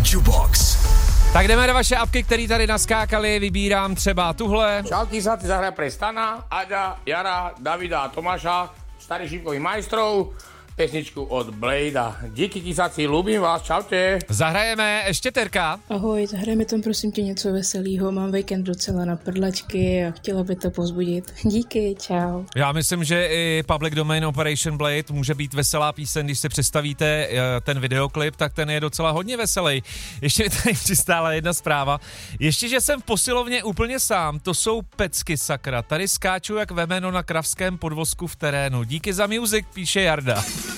Jukebox. Tak jdeme na vaše apky, které tady naskákaly, vybírám třeba tuhle. Čauky sa, ty zahraj pre Stana, Aďa, Jara, Davida a Tomáša, starých šípkových majstrov, pesničku od Bladea. Díky kisaci, ľúbim vás, čaute. Zahrajeme ještě Terka. Ahoj, zahrajeme tam prosím tě něco veselého, mám víkend docela na prdlačky a chtěla by to povzbudit. Díky, čau. Já myslím, že i Public Domain Operation Blade může být veselá píseň, když si představíte ten videoklip, tak ten je docela hodně veselý. Ještě mi tady přistála jedna zpráva. Ještě, že jsem v posilovně úplně sám, to jsou pecky, sakra. Tady skáču jak vemeno na kravském podvozku v terénu. Díky za music, píše Jarda.